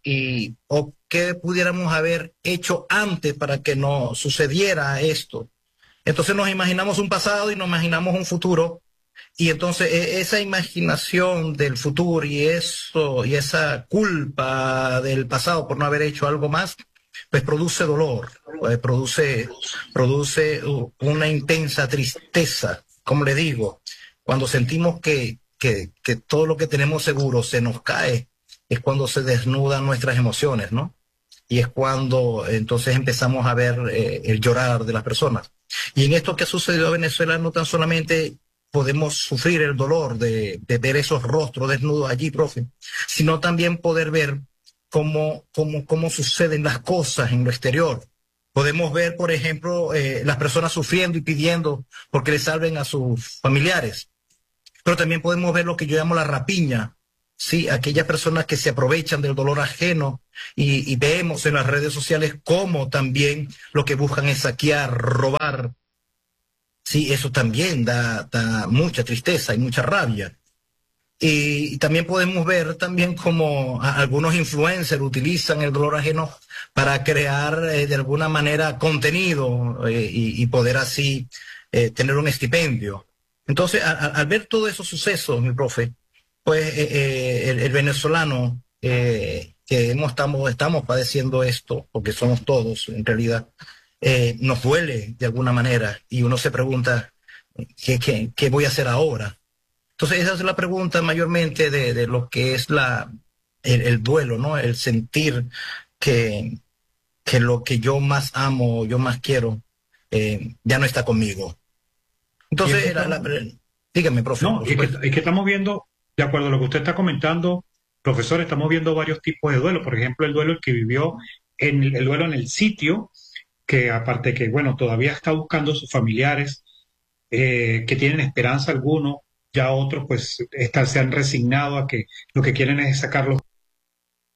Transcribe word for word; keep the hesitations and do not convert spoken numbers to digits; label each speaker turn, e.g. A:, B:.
A: y o qué pudiéramos haber hecho antes para que no sucediera esto. Entonces nos imaginamos un pasado y nos imaginamos un futuro, y entonces e- esa imaginación del futuro y eso y esa culpa del pasado por no haber hecho algo más, pues produce dolor, pues produce, produce uh, una intensa tristeza, como le digo, cuando sentimos que, que, que todo lo que tenemos seguro se nos cae, es cuando se desnudan nuestras emociones, ¿no? Y es cuando entonces empezamos a ver eh, el llorar de las personas. Y en esto que ha sucedido en Venezuela, no tan solamente podemos sufrir el dolor de, de ver esos rostros desnudos allí, profe, sino también poder ver cómo, cómo, cómo suceden las cosas en lo exterior. Podemos ver, por ejemplo, eh, las personas sufriendo y pidiendo porque le salven a sus familiares, pero también podemos ver lo que yo llamo la rapiña, sí, aquellas personas que se aprovechan del dolor ajeno, y, y vemos en las redes sociales cómo también lo que buscan es saquear, robar. Sí, eso también da, da mucha tristeza y mucha rabia. Y, y también podemos ver también cómo a- algunos influencers utilizan el dolor ajeno para crear eh, de alguna manera contenido, eh, y, y poder así eh, tener un estipendio. Entonces, a- a- al ver todos esos sucesos, mi profe, pues eh, eh, el, el venezolano eh, que hemos, estamos, estamos padeciendo esto, porque somos todos en realidad, eh, nos duele de alguna manera, y uno se pregunta, ¿qué, qué, qué voy a hacer ahora? Entonces, esa es la pregunta mayormente de, de lo que es la, el, el duelo, ¿no? El sentir que, que lo que yo más amo, yo más quiero, eh, ya no está conmigo.
B: Y es que
A: Entonces, la, la-
B: estamos,
A: dígame, profe,
B: no,
A: por
B: y es que,
A: supuesto.
B: es que estamos viendo, de acuerdo a lo que usted está comentando, profesor, estamos viendo varios tipos de duelo. Por ejemplo, el duelo el que vivió en el, el duelo en el sitio, que aparte que, bueno, todavía está buscando a sus familiares, eh, que tienen esperanza alguno, ya otros pues están, se han resignado a que lo que quieren es sacarlos